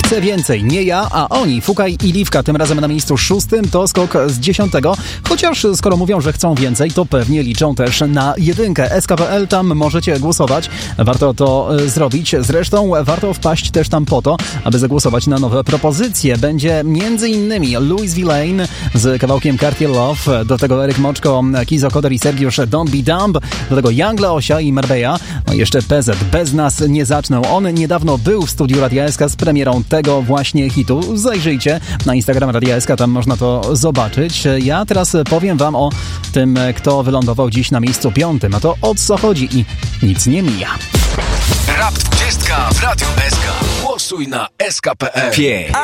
Chcę więcej, nie ja, a oni, Fukaj i Liwka, tym razem na miejscu 6, to skok z 10. Chociaż skoro mówią, że chcą więcej, to pewnie liczą też na 1. SK.pl, tam możecie głosować. Warto to zrobić. Zresztą warto wpaść też tam po to, aby zagłosować na nowe propozycje. Będzie m.in. Louis Villain z kawałkiem Cartier Love, do tego Eryk Moczko, Kizo Koder i Sergiusz Don't Be Dumb, do tego Young Leosia i Marbella, no i jeszcze PZ, Bez nas nie zaczną. On niedawno był w studiu Radia SK z premierą tego właśnie hitu. Zajrzyjcie na Instagram Radia SK, tam można to zobaczyć. Ja teraz powiem wam o tym, kto wylądował dziś na miejscu 5, a to o co chodzi i nic nie mija. Rap 20 w Radiu SK. Głosuj na SK.pl. 5.